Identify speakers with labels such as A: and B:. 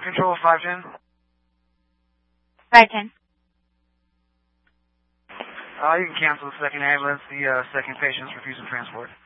A: Control 510.
B: 510.
A: You can cancel the second ambulance. The second patient's refusing transport.